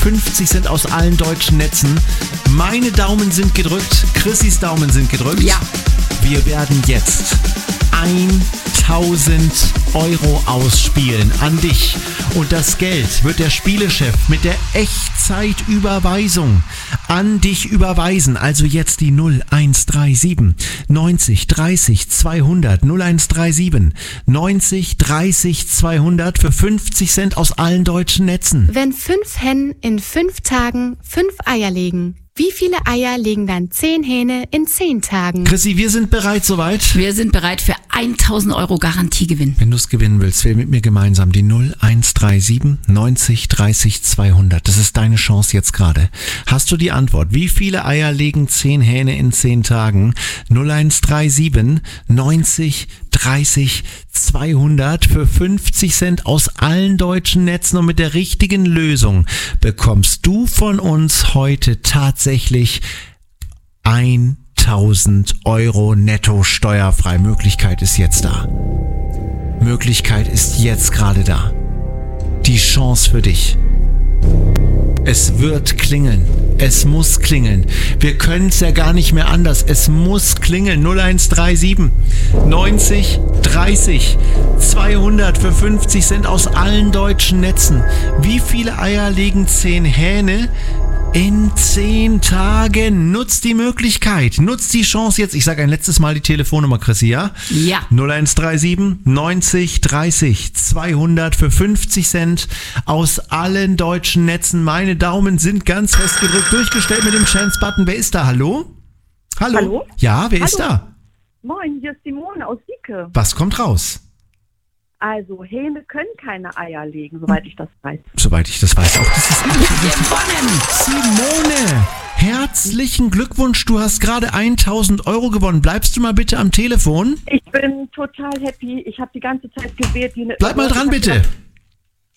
50 Cent aus allen deutschen Netzen. Meine Daumen sind gedrückt, Chrissys Daumen sind gedrückt. Ja. Wir werden jetzt 1000 Euro ausspielen an dich. Und das Geld wird der Spielechef mit der Echtzeitüberweisung an dich überweisen. Also jetzt die 0137 90 30 200 0137 90 30 200 für 50 Cent aus allen deutschen Netzen. Wenn 5 Hennen in 5 Tagen 5 Eier legen, wie viele Eier legen dann 10 Hähne in 10 Tagen? Chrissy, wir sind bereit soweit. Wir sind bereit für 1000 Euro Garantiegewinn. Wenn du es gewinnen willst, wähl mit mir gemeinsam die 0137 90 30 200. Das ist deine Chance jetzt gerade. Hast du die Antwort? Wie viele Eier legen 10 Hähne in 10 Tagen? 0137 90 30 200 für 50 Cent aus allen deutschen Netzen. Und mit der richtigen Lösung bekommst du von uns heute tatsächlich 1000 Euro netto steuerfrei. Möglichkeit ist jetzt da. Möglichkeit ist jetzt gerade da. Die Chance für dich. Es wird klingeln. Es muss klingeln. Wir können es ja gar nicht mehr anders. Es muss klingeln. 0137 90 30 200 für 50 Cent aus allen deutschen Netzen. Wie viele Eier legen 10 Hähne in 10 Tagen? Nutzt die Möglichkeit. Nutzt die Chance jetzt. Ich sage ein letztes Mal die Telefonnummer, Chrissy, ja? Ja. 0137 90 30 200 für 50 Cent aus allen deutschen Netzen. Meine Daumen sind ganz fest gedrückt, durchgestellt mit dem Chance-Button. Wer ist da? Hallo? Hallo? Hallo? Ja, wer ist da? Moin, hier ist Simone aus Sieke. Was kommt raus? Also, Hähne können keine Eier legen, soweit ich das weiß. Soweit ich das weiß. Auch das ist Gewonnen! Simone, herzlichen Glückwunsch. Du hast gerade 1000 Euro gewonnen. Bleibst du mal bitte am Telefon? Ich bin total happy. Ich habe die ganze Zeit gewählt. Bleib mal dran, bitte.